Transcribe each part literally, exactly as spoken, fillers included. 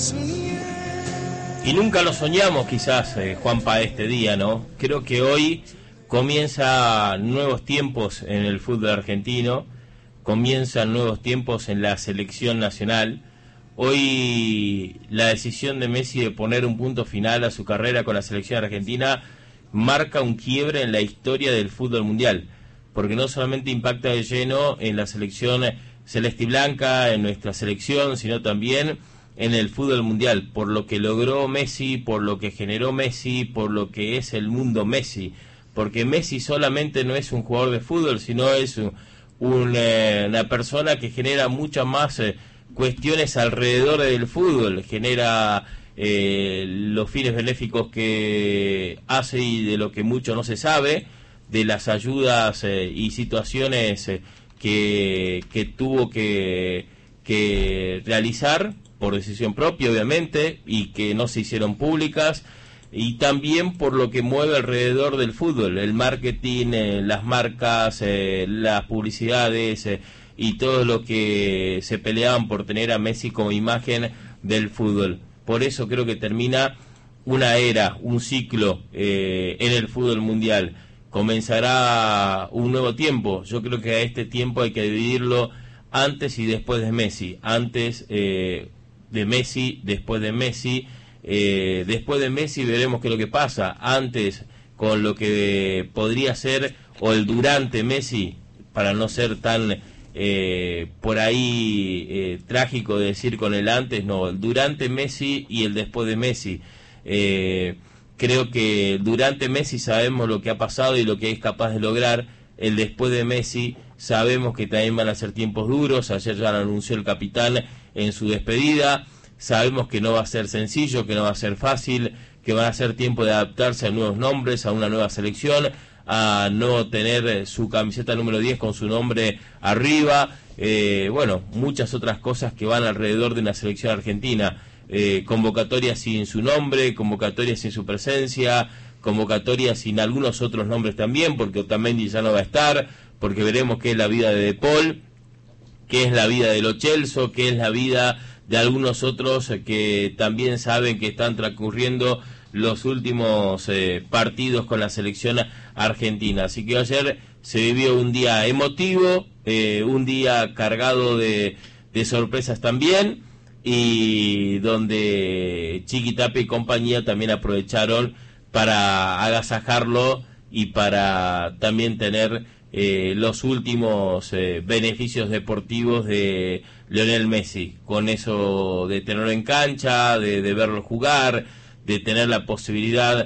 Y nunca lo soñamos quizás, eh, Juanpa, este día, ¿no? Creo que hoy comienza nuevos tiempos en el fútbol argentino, comienzan nuevos tiempos en la selección nacional. Hoy la decisión de Messi de poner un punto final a su carrera con la selección argentina marca un quiebre en la historia del fútbol mundial, porque no solamente impacta de lleno en la selección celeste y blanca, en nuestra selección, sino también en el fútbol mundial, por lo que logró Messi, por lo que generó Messi, por lo que es el mundo Messi, porque Messi solamente no es un jugador de fútbol, sino es un, un, eh, una persona que genera muchas más eh, cuestiones alrededor del fútbol, genera eh, los fines benéficos que hace y de lo que mucho no se sabe, de las ayudas eh, y situaciones eh, que, que tuvo que, que realizar por decisión propia, obviamente, y que no se hicieron públicas, y también por lo que mueve alrededor del fútbol, el marketing, eh, las marcas, eh, las publicidades eh, y todo lo que se peleaban por tener a Messi como imagen del fútbol. Por eso creo que termina una era, un ciclo eh, en el fútbol mundial. Comenzará un nuevo tiempo. Yo creo que a este tiempo hay que dividirlo antes y después de Messi. Antes eh, de Messi, después de Messi, eh, después de Messi veremos qué es lo que pasa, antes con lo que podría ser, o el durante Messi, para no ser tan eh, por ahí eh, trágico de decir con el antes, no, el durante Messi y el después de Messi. Eh, creo que durante Messi sabemos lo que ha pasado y lo que es capaz de lograr, el después de Messi sabemos que también van a ser tiempos duros, ayer ya lo anunció el capitán en su despedida, sabemos que no va a ser sencillo, que no va a ser fácil, que van a ser tiempo de adaptarse a nuevos nombres, a una nueva selección, a no tener su camiseta número diez con su nombre arriba, eh, bueno, muchas otras cosas que van alrededor de una selección argentina, eh, convocatorias sin su nombre, convocatorias sin su presencia, convocatorias sin algunos otros nombres también, porque Otamendi ya no va a estar, porque veremos qué es la vida de De Paul, qué es la vida de Lo Celso, qué es la vida de algunos otros que también saben que están transcurriendo los últimos eh, partidos con la selección argentina. Así que ayer se vivió un día emotivo, eh, un día cargado de, de sorpresas también, y donde Chiqui Tapia y compañía también aprovecharon para agasajarlo y para también tener eh, los últimos eh, beneficios deportivos de Lionel Messi, con eso de tenerlo en cancha, de, de verlo jugar, de tener la posibilidad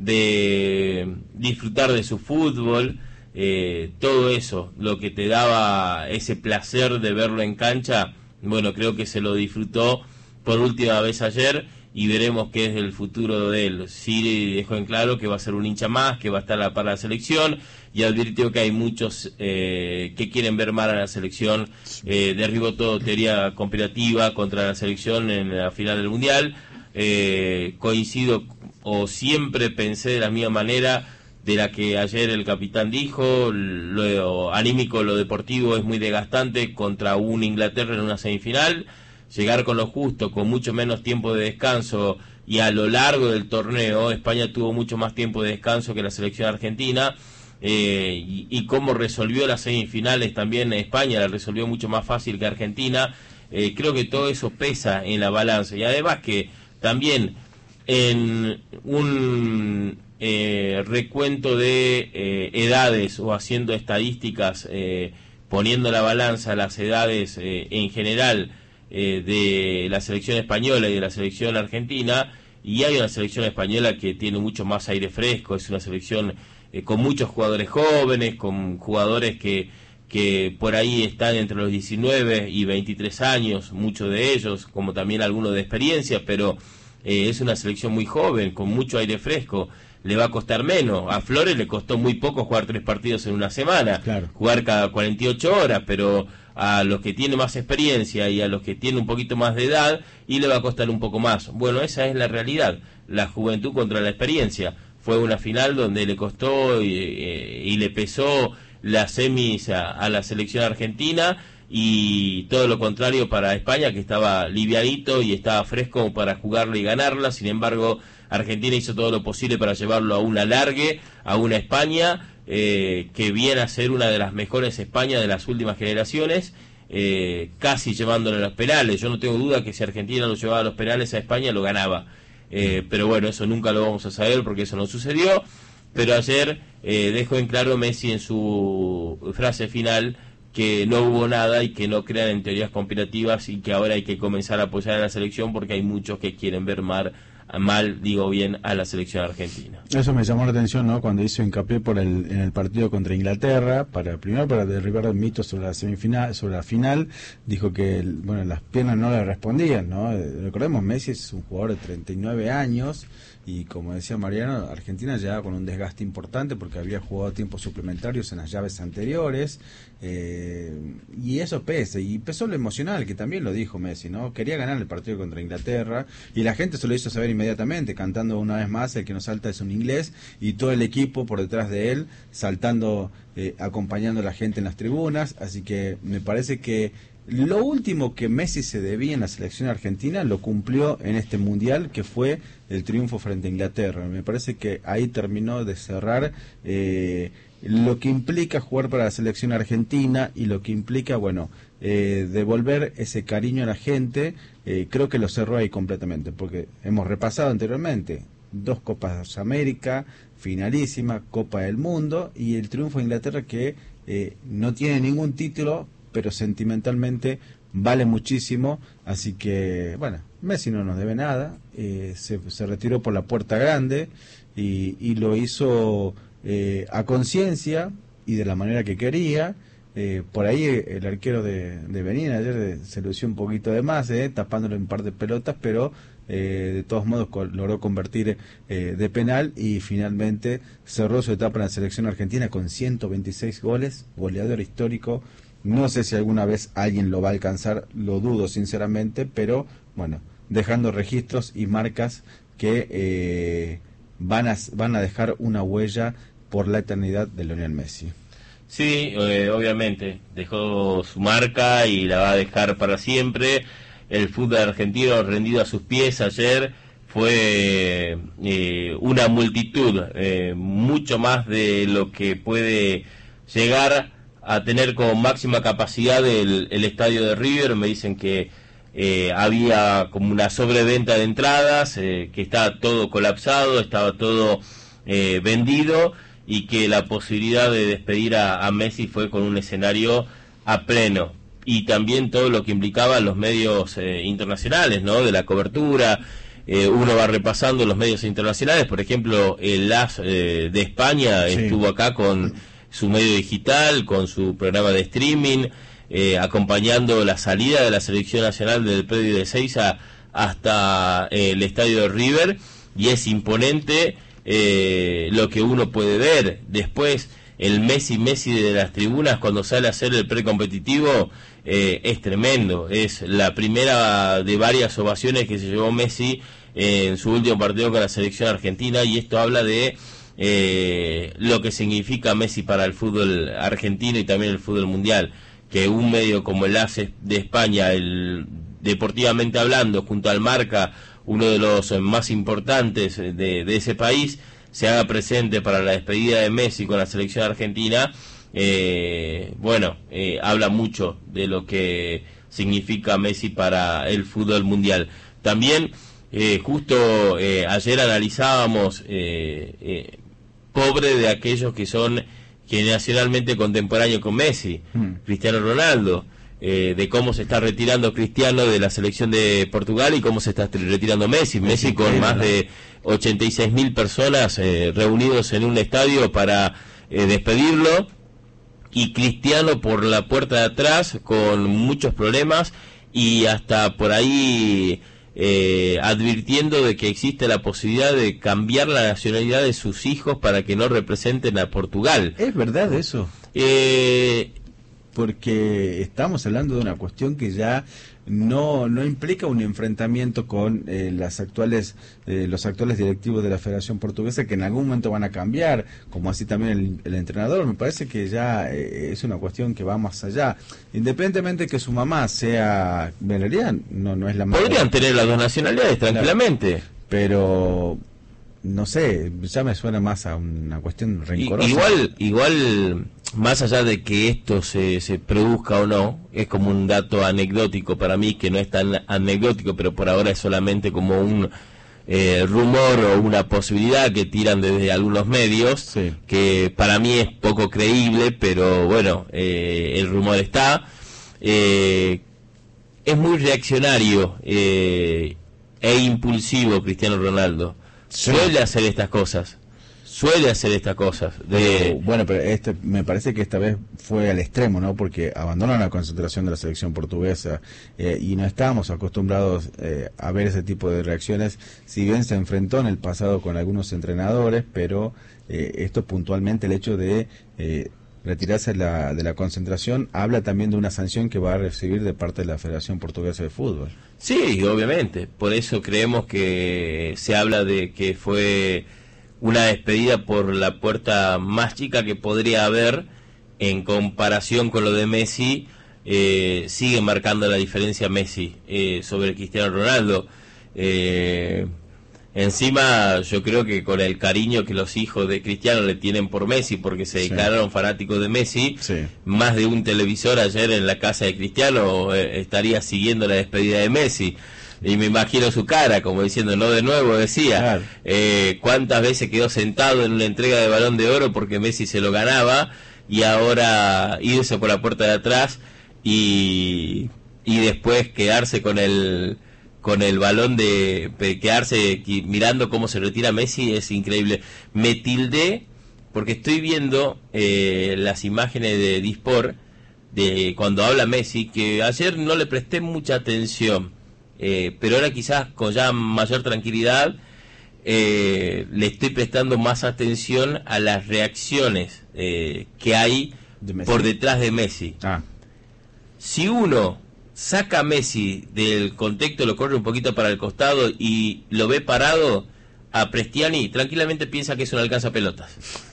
de disfrutar de su fútbol, eh, todo eso, lo que te daba ese placer de verlo en cancha, bueno, creo que se lo disfrutó por última vez ayer, y veremos qué es el futuro de él. Sí dejó en claro que va a ser un hincha más, que va a estar a la par de la selección, y advirtió que hay muchos eh, que quieren ver mal a la selección, eh, derribó toda teoría conspirativa contra la selección en la final del Mundial. Eh, coincido, o siempre pensé de la misma manera de la que ayer el capitán dijo, lo anímico, lo deportivo es muy desgastante contra un Inglaterra en una semifinal. Llegar con lo justo, con mucho menos tiempo de descanso, y a lo largo del torneo, España tuvo mucho más tiempo de descanso que la selección argentina, eh, y, y cómo resolvió las semifinales también España, la resolvió mucho más fácil que Argentina. Eh, creo que todo eso pesa en la balanza, y además que también en un eh, recuento de eh, edades, o haciendo estadísticas, eh, poniendo la balanza las edades eh, en general, Eh, de la selección española y de la selección argentina, y hay una selección española que tiene mucho más aire fresco, es una selección eh, con muchos jugadores jóvenes, con jugadores que, que por ahí están entre los diecinueve y veintitrés años, muchos de ellos, como también algunos de experiencia, pero eh, es una selección muy joven, con mucho aire fresco. Le va a costar menos. A Flores le costó muy poco jugar tres partidos en una semana, claro, jugar cada cuarenta y ocho horas, pero a los que tienen más experiencia y a los que tienen un poquito más de edad, y le va a costar un poco más. Bueno, esa es la realidad, la juventud contra la experiencia. Fue una final donde le costó y, y le pesó las semis a, a la selección argentina, y todo lo contrario para España, que estaba livianito y estaba fresco para jugarla y ganarla. Sin embargo, Argentina hizo todo lo posible para llevarlo a un alargue, a una España eh, que viene a ser una de las mejores España de las últimas generaciones, eh, casi llevándolo a los penales. Yo no tengo duda que si Argentina lo llevaba a los penales a España lo ganaba, eh, pero bueno, eso nunca lo vamos a saber porque eso no sucedió. Pero ayer eh, dejó en claro Messi en su frase final que no hubo nada y que no crean en teorías conspirativas y que ahora hay que comenzar a apoyar a la selección porque hay muchos que quieren ver mal, mal digo bien, a la selección argentina. Eso me llamó la atención, ¿no? Cuando hizo hincapié por el, en el partido contra Inglaterra, para primero para derribar el mito sobre la semifinal, sobre la final, dijo que el, bueno, las piernas no le respondían, ¿no? Recordemos, Messi es un jugador de treinta y nueve años y como decía Mariano, Argentina llegaba con un desgaste importante porque había jugado tiempos suplementarios en las llaves anteriores, eh, y eso pesa, y pesó lo emocional, que también lo dijo Messi, ¿no? Quería ganar el partido contra Inglaterra y la gente se lo hizo saber inmediatamente, cantando una vez más, el que no salta es un inglés, y todo el equipo por detrás de él saltando, eh, acompañando a la gente en las tribunas. Así que me parece que lo último que Messi se debía en la selección argentina lo cumplió en este mundial, que fue el triunfo frente a Inglaterra. Me parece que ahí terminó de cerrar eh, lo que implica jugar para la selección argentina y lo que implica, bueno, eh, devolver ese cariño a la gente. Eh, creo que lo cerró ahí completamente, porque hemos repasado anteriormente dos Copas América, finalísima, Copa del Mundo, y el triunfo de Inglaterra que eh, no tiene ningún título, pero sentimentalmente vale muchísimo. Así que, bueno, Messi no nos debe nada, eh, se, se retiró por la puerta grande y, y lo hizo eh, a conciencia y de la manera que quería. Eh, por ahí el arquero de, de Benín ayer se lució un poquito de más, eh, tapándole un par de pelotas, pero eh, de todos modos co- logró convertir eh, de penal y finalmente cerró su etapa en la selección argentina con ciento veintiséis goles, goleador histórico. No sé si alguna vez alguien lo va a alcanzar, lo dudo sinceramente, pero bueno, dejando registros y marcas que eh, van a, van a dejar una huella por la eternidad de Lionel Messi. Sí, eh, obviamente, dejó su marca y la va a dejar para siempre. El fútbol argentino rendido a sus pies ayer fue eh, una multitud, eh, mucho más de lo que puede llegar a tener como máxima capacidad el, el estadio de River. Me dicen que eh, había como una sobreventa de entradas, eh, que estaba todo colapsado, estaba todo eh, vendido, y que la posibilidad de despedir a, a Messi fue con un escenario a pleno, y también todo lo que implicaba los medios eh, internacionales, ¿no? De la cobertura. Eh, uno va repasando los medios internacionales, por ejemplo, el AS eh, de España sí. estuvo acá con su medio digital, con su programa de streaming, eh, acompañando la salida de la selección nacional del predio de Ezeiza hasta eh, el estadio de River, y es imponente eh, lo que uno puede ver. Después, el Messi Messi de las tribunas cuando sale a hacer el precompetitivo eh, es tremendo. Es la primera de varias ovaciones que se llevó Messi eh, en su último partido con la selección argentina, y esto habla de eh, lo que significa Messi para el fútbol argentino y también el fútbol mundial. Que un medio como el A S de España, el deportivamente hablando, junto al Marca, uno de los más importantes de, de ese país, se haga presente para la despedida de Messi con la selección argentina, eh, bueno, eh, habla mucho de lo que significa Messi para el fútbol mundial. También, eh, justo eh, ayer analizábamos, eh, eh, pobre de aquellos que son generacionalmente contemporáneos con Messi, mm. Cristiano Ronaldo, eh, de cómo se está retirando Cristiano de la selección de Portugal y cómo se está retirando Messi. Messi con más de ochenta y seis mil personas eh, reunidos en un estadio para eh, despedirlo, y Cristiano por la puerta de atrás con muchos problemas y hasta por ahí eh, advirtiendo de que existe la posibilidad de cambiar la nacionalidad de sus hijos para que no representen a Portugal. ¿Es verdad eso? Eh, Porque estamos hablando de una cuestión que ya no no implica un enfrentamiento con eh, las actuales eh, los actuales directivos de la Federación Portuguesa, que en algún momento van a cambiar, como así también el, el entrenador. Me parece que ya eh, es una cuestión que va más allá, independientemente que su mamá sea beleriana, no no es la madre. Podrían tener las dos nacionalidades tranquilamente, claro, pero no sé, ya me suena más a una cuestión rencorosa. Igual, igual, más allá de que esto se, se produzca o no, es como un dato anecdótico para mí, que no es tan anecdótico, pero por ahora es solamente como un eh, rumor o una posibilidad que tiran desde algunos medios, sí, que para mí es poco creíble, pero bueno, eh, el rumor está. Eh, es muy reaccionario eh, e impulsivo Cristiano Ronaldo. Sí. Suele hacer estas cosas, suele hacer estas cosas. De... Bueno, pero este me parece que esta vez fue al extremo, ¿no? Porque abandonan la concentración de la selección portuguesa eh, y no estábamos acostumbrados eh, a ver ese tipo de reacciones. Si bien se enfrentó en el pasado con algunos entrenadores, pero eh, esto puntualmente, el hecho de eh, retirarse de la, de la concentración, habla también de una sanción que va a recibir de parte de la Federación Portuguesa de Fútbol. Sí, obviamente, por eso creemos que se habla de que fue una despedida por la puerta más chica que podría haber en comparación con lo de Messi. Eh, sigue marcando la diferencia Messi eh, sobre Cristiano Ronaldo. Eh, encima yo creo que con el cariño que los hijos de Cristiano le tienen por Messi, porque se declararon sí. fanáticos de Messi, sí. más de un televisor ayer en la casa de Cristiano eh, estaría siguiendo la despedida de Messi. Y me imagino su cara, como diciendo, no de nuevo, decía, claro. eh, cuántas veces quedó sentado en una entrega de Balón de Oro porque Messi se lo ganaba, y ahora irse por la puerta de atrás y, y después quedarse con el con el balón de, de quedarse mirando cómo se retira Messi, es increíble. Me tildé porque estoy viendo eh, las imágenes de Disport de cuando habla Messi, que ayer no le presté mucha atención, eh, pero ahora quizás con ya mayor tranquilidad eh, le estoy prestando más atención a las reacciones eh, que hay de por detrás de Messi. Ah. Si uno saca a Messi del contexto, lo corre un poquito para el costado y lo ve parado, a Prestiani tranquilamente piensa que es un alcanzapelotas.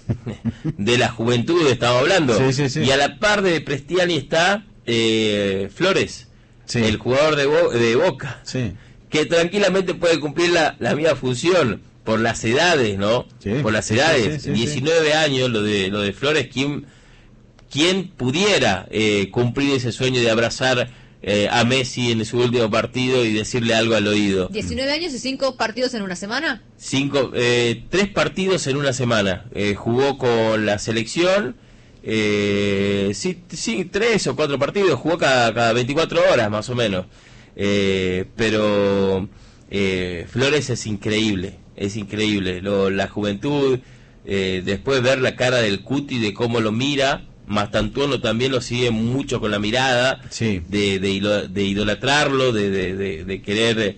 De la juventud estamos hablando. Sí, sí, sí. Y a la par de Prestiani está eh, Flores, sí. el jugador de, Bo de Boca, sí. que tranquilamente puede cumplir la, la misma función por las edades, ¿no? Sí. Por las edades. Sí, sí, sí, diecinueve sí. años, lo de, lo de Flores, ¿quién, quién pudiera eh, cumplir ese sueño de abrazar Eh, a Messi en su último partido y decirle algo al oído? ¿diecinueve años y cinco partidos en una semana? Cinco, eh, tres partidos en una semana. Eh, jugó con la selección, eh, sí, sí, tres o cuatro partidos, jugó cada, cada veinticuatro horas más o menos. Eh, pero eh, Flores es increíble, es increíble. Lo, la juventud, eh, después ver la cara del Cuti, de cómo lo mira. Mastantuono también lo sigue mucho con la mirada, sí. de, de, de idolatrarlo, de, de, de, de querer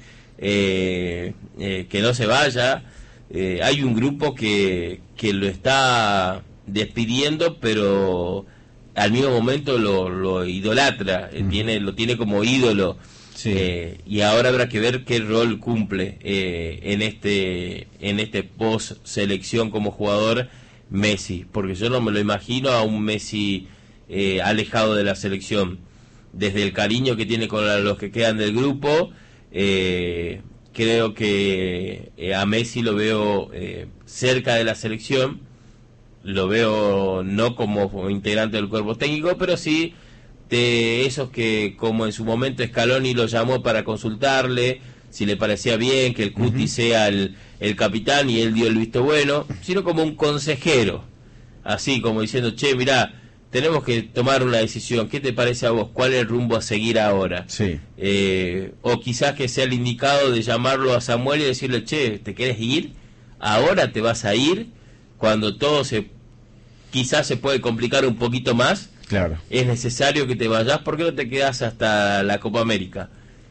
eh, eh, que no se vaya. Eh, hay un grupo que, que lo está despidiendo, pero al mismo momento lo, lo idolatra, mm. tiene, lo tiene como ídolo. Sí. Eh, y ahora habrá que ver qué rol cumple eh, en este en este post selección como jugador Messi, porque yo no me lo imagino a un Messi eh, alejado de la selección. Desde el cariño que tiene con los que quedan del grupo, eh, creo que eh, a Messi lo veo eh, cerca de la selección, lo veo no como integrante del cuerpo técnico, pero sí de esos que, como en su momento Scaloni lo llamó para consultarle si le parecía bien que el Cuti uh-huh. sea el, el capitán, y él dio el visto bueno, sino como un consejero, así como diciendo, che, mirá, tenemos que tomar una decisión, ¿qué te parece a vos? ¿Cuál es el rumbo a seguir ahora? Sí. Eh, o quizás que sea el indicado de llamarlo a Samuel y decirle, che, ¿te querés ir? ¿Ahora te vas a ir? Cuando todo se quizás se puede complicar un poquito más, claro. Es necesario que te vayas, ¿por qué no te quedás hasta la Copa América?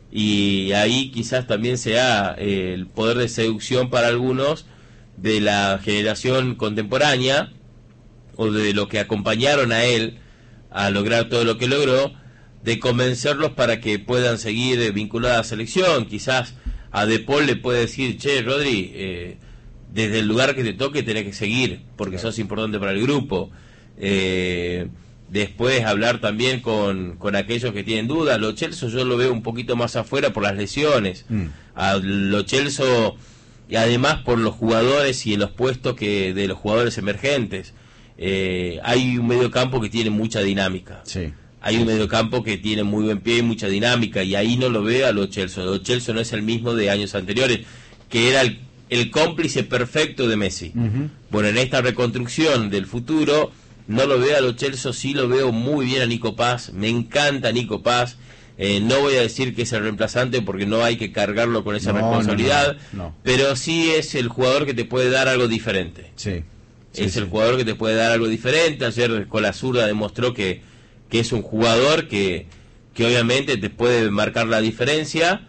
Y ahí quizás también sea eh, el poder de seducción para algunos de la generación contemporánea o de lo que acompañaron a él a lograr todo lo que logró, de convencerlos para que puedan seguir eh, vinculados a la selección. Quizás a De Paul le puede decir, che, Rodri, eh, desde el lugar que te toque tenés que seguir, porque claro, sos importante para el grupo. Eh, después hablar también con, con aquellos que tienen dudas. Lo Celso yo lo veo un poquito más afuera por las lesiones. Mm. A Lo Celso, y además por los jugadores y en los puestos que de los jugadores emergentes. Eh, hay un mediocampo que tiene mucha dinámica. Sí. Hay un mediocampo que tiene muy buen pie y mucha dinámica, y ahí no lo veo a Lo Celso. Lo Celso no es el mismo de años anteriores, que era el, el cómplice perfecto de Messi. Uh-huh. Bueno, en esta reconstrucción del futuro, no lo veo a Lo Celso, sí lo veo muy bien a Nico Paz. Me encanta Nico Paz. Eh, no voy a decir que es el reemplazante porque no hay que cargarlo con esa no, responsabilidad, no, no, no. Pero sí es el jugador que te puede dar algo diferente. Sí. Sí, es sí. el jugador que te puede dar algo diferente. Ayer con la zurda demostró que que es un jugador que, que obviamente te puede marcar la diferencia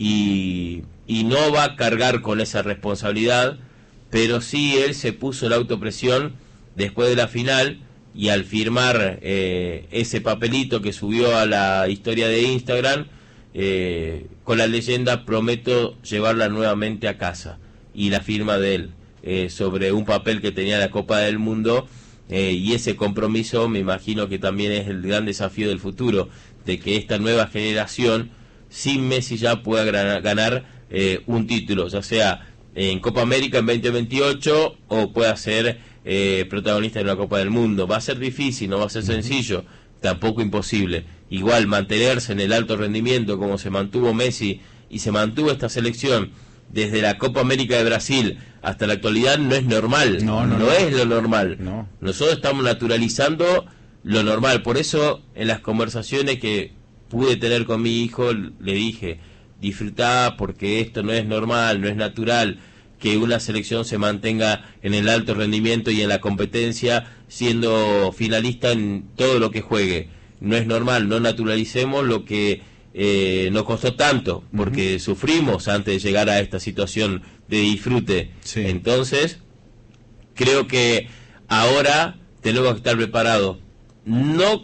y, y no va a cargar con esa responsabilidad, pero sí él se puso la autopresión después de la final, y al firmar eh, ese papelito que subió a la historia de Instagram eh, con la leyenda prometo llevarla nuevamente a casa, y la firma de él eh, sobre un papel que tenía la Copa del Mundo. Eh, y ese compromiso me imagino que también es el gran desafío del futuro, de que esta nueva generación sin Messi ya pueda gra- ganar eh, un título, ya sea en Copa América en veinte veintiocho o pueda ser eh, protagonista de una Copa del Mundo. Va a ser difícil, no va a ser sencillo, tampoco imposible. Igual mantenerse en el alto rendimiento como se mantuvo Messi y se mantuvo esta selección desde la Copa América de Brasil hasta la actualidad no es normal, no, no, no, no. es lo normal. No. Nosotros estamos naturalizando lo normal, por eso en las conversaciones que pude tener con mi hijo le dije, disfrutá porque esto no es normal, no es natural que una selección se mantenga en el alto rendimiento y en la competencia siendo finalista en todo lo que juegue. No es normal, no naturalicemos lo que Eh, nos costó tanto, porque uh-huh. sufrimos antes de llegar a esta situación de disfrute. Sí. Entonces, creo que ahora tenemos que estar preparados. No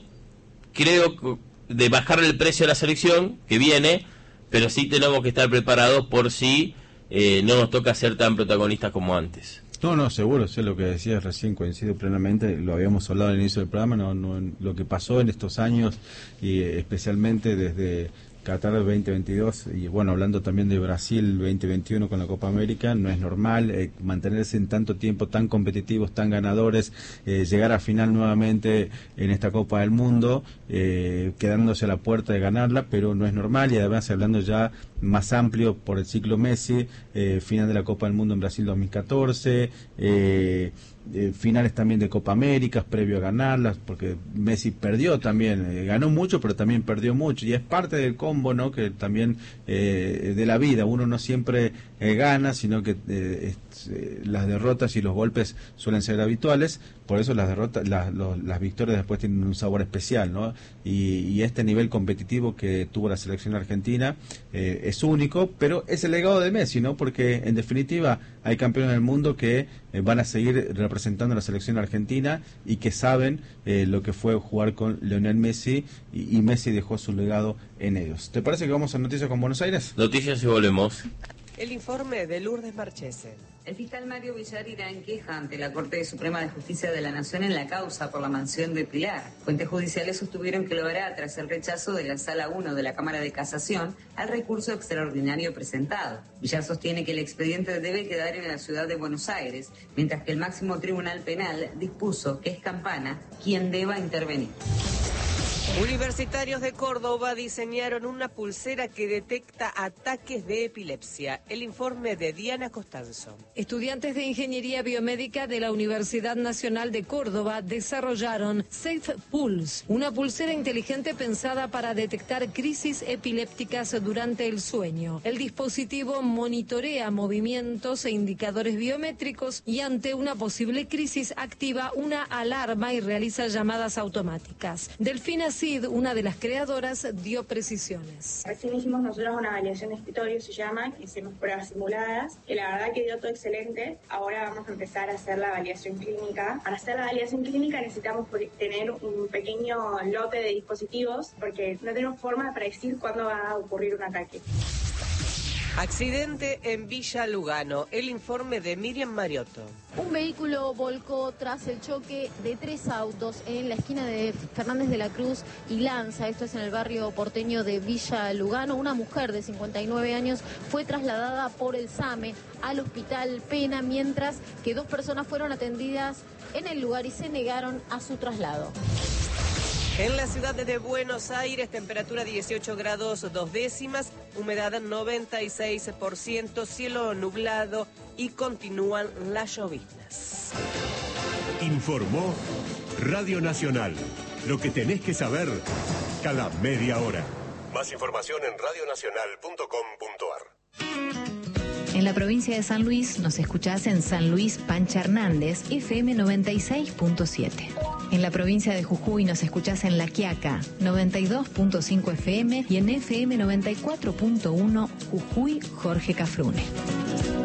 creo de bajar el precio a la selección que viene, pero sí tenemos que estar preparados por si eh, no nos toca ser tan protagonistas como antes. No, no, seguro, sé lo que decías recién, coincido plenamente, lo habíamos hablado al inicio del programa, no, no, lo que pasó en estos años, y especialmente desde Qatar veinte veintidós, y bueno, hablando también de Brasil veinte veintiuno con la Copa América, no es normal eh, mantenerse en tanto tiempo tan competitivos, tan ganadores, eh, llegar a final nuevamente en esta Copa del Mundo, eh, quedándose a la puerta de ganarla, pero no es normal, y además hablando ya más amplio por el ciclo Messi, eh, final de la Copa del Mundo en Brasil dos mil catorce, eh, eh, finales también de Copa Américas previo a ganarlas, porque Messi perdió también, eh, ganó mucho pero también perdió mucho, y es parte del combo, ¿no?, que también eh, de la vida, uno no siempre eh, gana, sino que eh, es, eh, las derrotas y los golpes suelen ser habituales, por eso las derrotas, las, los, las victorias después tienen un sabor especial, ¿no? Y, y este nivel competitivo que tuvo la selección argentina eh, es único, pero es el legado de Messi, ¿no? Porque en definitiva hay campeones del mundo que eh, van a seguir representando a la selección argentina y que saben eh, lo que fue jugar con Lionel Messi, y, y Messi dejó su legado en ellos. ¿Te parece que vamos a Noticias con Buenos Aires? Noticias y volvemos. El informe de Lourdes Marchese. El fiscal Mario Villar irá en queja ante la Corte Suprema de Justicia de la Nación en la causa por la mansión de Pilar. Fuentes judiciales sostuvieron que lo hará tras el rechazo de la Sala uno de la Cámara de Casación al recurso extraordinario presentado. Villar sostiene que el expediente debe quedar en la ciudad de Buenos Aires, mientras que el máximo tribunal penal dispuso que es Campana quien deba intervenir. Universitarios de Córdoba diseñaron una pulsera que detecta ataques de epilepsia. El informe de Diana Costanzo. Estudiantes de Ingeniería Biomédica de la Universidad Nacional de Córdoba desarrollaron Safe Pulse, una pulsera inteligente pensada para detectar crisis epilépticas durante el sueño. El dispositivo monitorea movimientos e indicadores biométricos y ante una posible crisis activa una alarma y realiza llamadas automáticas. Delfina Cid, una de las creadoras, dio precisiones. Recién hicimos nosotros una avaliación de escritorio, se llama, hicimos pruebas simuladas, y la verdad que dio todo excelente. Ahora vamos a empezar a hacer la avaliación clínica. Para hacer la avaliación clínica necesitamos tener un pequeño lote de dispositivos, porque no tenemos forma de predecir cuándo va a ocurrir un ataque. Accidente en Villa Lugano. El informe de Miriam Mariotto. Un vehículo volcó tras el choque de tres autos en la esquina de Fernández de la Cruz y Lanza. Esto es en el barrio porteño de Villa Lugano. Una mujer de cincuenta y nueve años fue trasladada por el SAME al Hospital Pena, mientras que dos personas fueron atendidas en el lugar y se negaron a su traslado. En la ciudad de Buenos Aires, temperatura dieciocho grados dos décimas, humedad noventa y seis por ciento, cielo nublado y continúan las lloviznas. Informó Radio Nacional. Lo que tenés que saber cada media hora. Más información en radio nacional punto com punto a r. En la provincia de San Luis nos escuchás en San Luis Pancha Hernández, F M noventa y seis punto siete. En la provincia de Jujuy nos escuchás en La Quiaca, noventa y dos punto cinco F M y en F M noventa y cuatro punto uno Jujuy Jorge Cafrune.